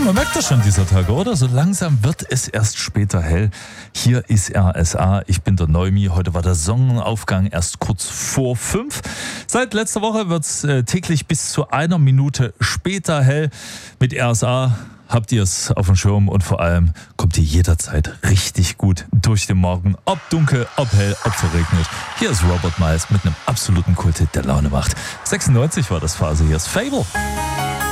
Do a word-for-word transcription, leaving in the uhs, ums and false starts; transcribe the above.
Man merkt das schon dieser Tage, oder? So langsam wird es erst später hell. Hier ist R S A, ich bin der Neumi. Heute war der Sonnenaufgang erst kurz vor fünf. Seit letzter Woche wird es äh, täglich bis zu einer Minute später hell. Mit R S A habt ihr es auf dem Schirm und vor allem kommt ihr jederzeit richtig gut durch den Morgen. Ob dunkel, ob hell, ob verregnet. Hier ist Robert Miles mit einem absoluten Kulthit, der Laune macht. sechsundneunzig war das Phase, hier ist Fable.